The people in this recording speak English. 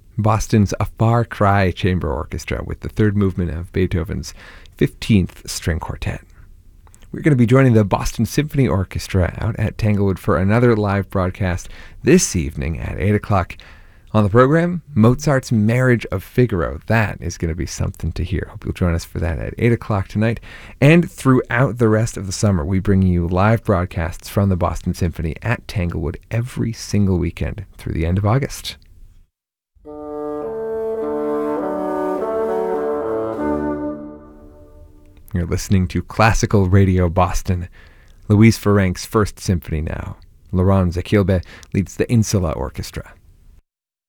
Boston's A Far Cry Chamber Orchestra with the third movement of Beethoven's 15th String Quartet. We're going to be joining the Boston Symphony Orchestra out at Tanglewood for another live broadcast this evening at 8 o'clock. On the program, Mozart's Marriage of Figaro. That is going to be something to hear. Hope you'll join us for that at 8 o'clock tonight. And throughout the rest of the summer, we bring you live broadcasts from the Boston Symphony at Tanglewood every single weekend through the end of August. You're listening to Classical Radio Boston. Louise Ferenck's First Symphony now. Laurent Zequilbe leads the Insula Orchestra.